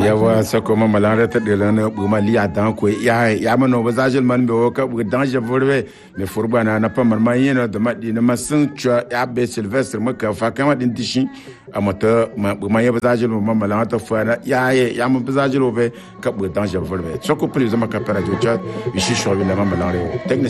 yawa sako ma malare ta de lana bu ma liya dan ko ya ma no bazajil man be ka bu dan je vorbe me furbana na pa man yeno da madi na masun cha ya be Sylvestre maka fa kama din tishin amata ma bu ma ya bazajil ma malare ta fa ya ma bazajil be ka bu dan je vorbe sako plus ma ka para jo cha bishi shobi na ma malare